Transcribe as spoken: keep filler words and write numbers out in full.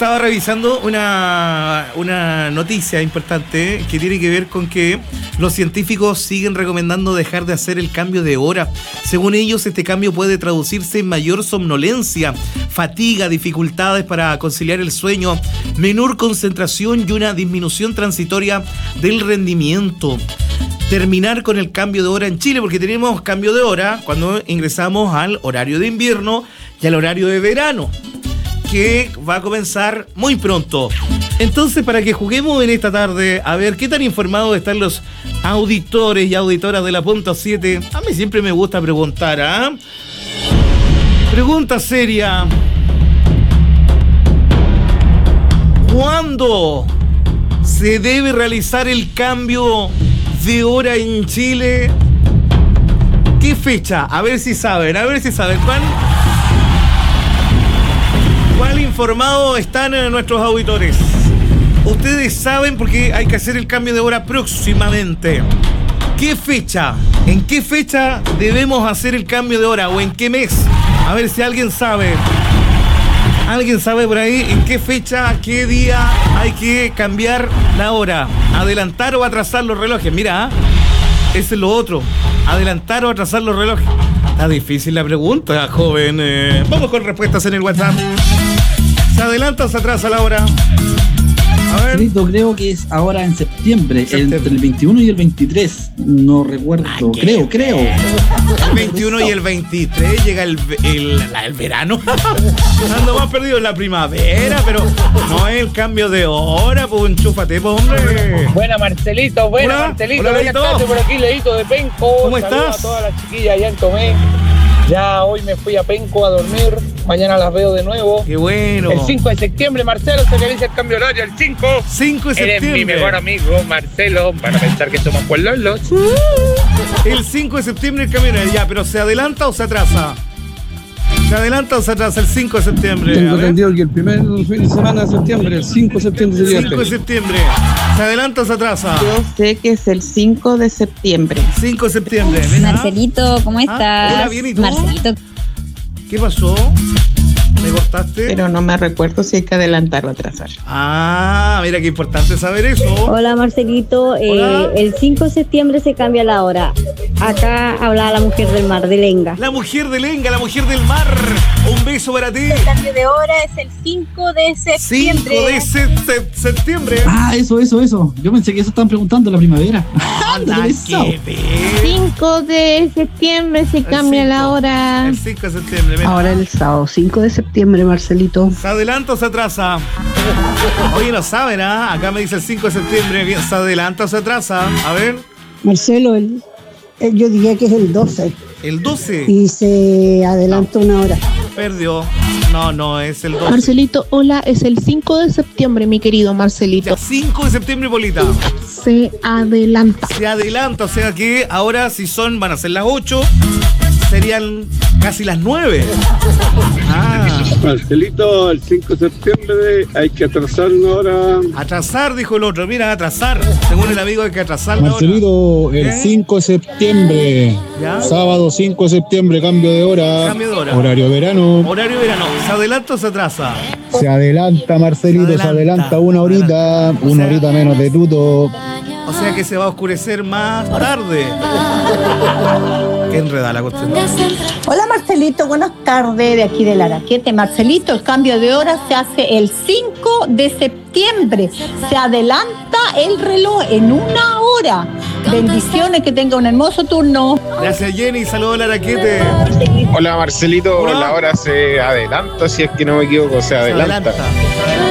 estaba revisando una, una noticia importante que tiene que ver con que los científicos siguen recomendando dejar de hacer el cambio de hora. Según ellos, este cambio puede traducirse en mayor somnolencia, fatiga, dificultades para conciliar el sueño, menor concentración y una disminución transitoria del rendimiento. Terminar con el cambio de hora en Chile, porque tenemos cambio de hora cuando ingresamos al horario de invierno y al horario de verano, que va a comenzar muy pronto. Entonces, para que juguemos en esta tarde, a ver qué tan informados están los auditores y auditoras de la Punto siete. A mí siempre me gusta preguntar, ¿ah? ¿eh? Pregunta seria. ¿Cuándo se debe realizar el cambio de hora en Chile? ¿Qué fecha? A ver si saben, a ver si saben. ¿Cuál? ¿Cuál informado están en nuestros auditores? Ustedes saben porque hay que hacer el cambio de hora próximamente. ¿Qué fecha? ¿En qué fecha debemos hacer el cambio de hora? ¿O en qué mes? A ver si alguien sabe. ¿Alguien sabe por ahí en qué fecha, qué día hay que cambiar la hora? ¿Adelantar o atrasar los relojes? Mira, ese es lo otro. ¿Adelantar o atrasar los relojes? Está difícil la pregunta, joven. Eh, vamos con respuestas en el WhatsApp. ¿Se adelanta o se atrasa la hora? A ver. Creo que es ahora en septiembre, septiembre, entre el veintiuno y el veintitrés. No recuerdo, ah, creo, creo. El veintiuno y el veintitrés llega el, el, la, el verano. Ando más perdido en la primavera, pero no es el cambio de hora, pues enchúfate, pues, hombre. Buena, Marcelito, buena, hola, Marcelito. Hola, Buenas tardes por aquí, Leito de Penco. ¿Cómo Saludos estás? A todas las chiquillas allá en Tomé. Ya hoy me fui a Penco a dormir. Mañana las veo de nuevo. Qué bueno. El cinco de septiembre, Marcelo, se realiza el cambio de horario. El cinco. cinco de septiembre. Eres mi mejor amigo, Marcelo. Van a pensar que somos pueblos. El cinco de septiembre el cambio de horario. Ya, pero ¿se adelanta o se atrasa? ¿Se adelanta o se atrasa el cinco de septiembre? Tengo entendido que el primer fin de semana de septiembre, el cinco de septiembre sería cinco de septiembre. ¿Se adelanta o se atrasa? Yo sé que es el cinco de septiembre. cinco de septiembre. Mira. Marcelito, ¿cómo estás? Ah, hola, bien, ¿y tú? Marcelito. ¿Qué pasó? ¿Me cortaste? Pero no me recuerdo si hay que adelantar o atrasar. Ah, mira qué importante saber eso. Hola Marcelito, Hola. Eh, el cinco de septiembre se cambia la hora. Acá habla la mujer del mar, de Lenga. La mujer de Lenga, la mujer del mar. Un beso para ti. El cambio de hora es el cinco de septiembre. cinco de se- se- septiembre. Ah, eso, eso, eso. Yo pensé que eso estaban preguntando en la primavera. Anda, qué ver. cinco de septiembre se cambia la hora. El cinco de septiembre. Ven. Ahora el sábado cinco de septiembre, Marcelito. ¿Se adelanta o se atrasa? Oye, no saben, ¿ah? Acá me dice el cinco de septiembre. Bien, ¿se adelanta o se atrasa? A ver. Marcelo, el, el- yo diría que es el doce El doce. y se adelanta una hora. Perdió. No, no, es el doce. Marcelito, hola, es el cinco de septiembre, mi querido Marcelito. Ya, cinco de septiembre, Polita. Se adelanta. Se adelanta, o sea que ahora si son, van a ser las ocho, serían casi las nueve. Ah. Marcelito, el cinco de septiembre hay que atrasar una hora. Atrasar, dijo el otro. Mira, atrasar. Según el amigo hay que atrasar la hora. Marcelito, el ¿Eh? cinco de septiembre. ¿Ya? Sábado cinco de septiembre, cambio de hora. Cambio de hora. Horario verano. Horario verano. ¿Se adelanta o se atrasa? Se adelanta, Marcelito, Se se adelanta. adelanta, una horita, O una sea- horita menos de tuto. O sea que se va a oscurecer más tarde. Qué enredada la cuestión. Hola Marcelito, buenas tardes de aquí del Araquete. Marcelito, el cambio de hora se hace el cinco de septiembre. Se adelanta el reloj en una hora. Bendiciones, que tenga un hermoso turno. Gracias, Jenny. Saludos al Araquete. Hola Marcelito, Hola. la hora se adelanta, si es que no me equivoco, se Se adelanta. adelanta.